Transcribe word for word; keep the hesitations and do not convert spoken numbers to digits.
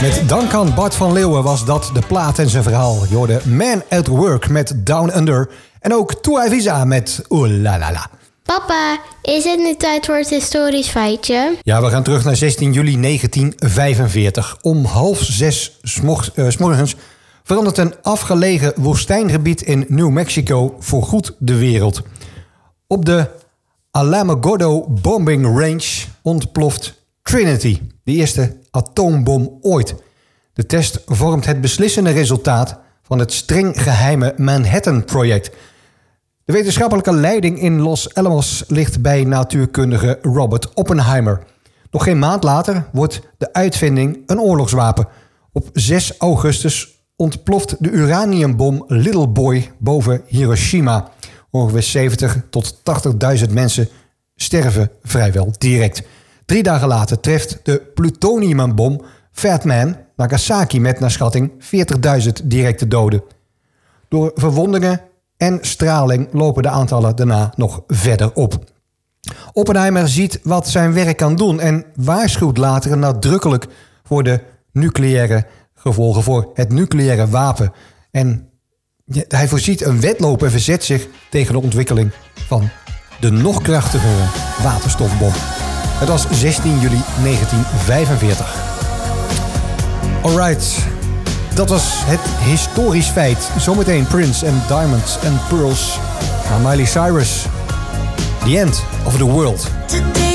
Met dank aan Bart van Leeuwen was dat de plaat en zijn verhaal. Je hoorde Man at Work met Down Under. En ook Tua Visa met Ooh La La La. Papa, is het nu tijd voor het historisch feitje? Ja, we gaan terug naar zestien juli negentien vijfenveertig. Om half zes smorgens, uh, smorgens verandert een afgelegen woestijngebied in New Mexico voorgoed de wereld. Op de Alamogordo Bombing Range ontploft Trinity, de eerste atoombom ooit. De test vormt het beslissende resultaat van het streng geheime Manhattan-project. De wetenschappelijke leiding in Los Alamos ligt bij natuurkundige Robert Oppenheimer. Nog geen maand later wordt de uitvinding een oorlogswapen. Op zes augustus ontploft de uraniumbom Little Boy boven Hiroshima. Ongeveer zeventig tot tachtigduizend mensen sterven vrijwel direct. Drie dagen later treft de plutoniumbom Fat Man Nagasaki met naar schatting veertigduizend directe doden. Door verwondingen en straling lopen de aantallen daarna nog verder op. Oppenheimer ziet wat zijn werk kan doen en waarschuwt later nadrukkelijk voor de nucleaire gevolgen, voor het nucleaire wapen. En hij voorziet een wedloop en verzet zich tegen de ontwikkeling van de nog krachtigere waterstofbom. Het was zestien juli negentien vijfenveertig. Alright, dat was het historisch feit. Zometeen Prince en Diamonds and Pearls. Nou, Miley Cyrus. The End of the World.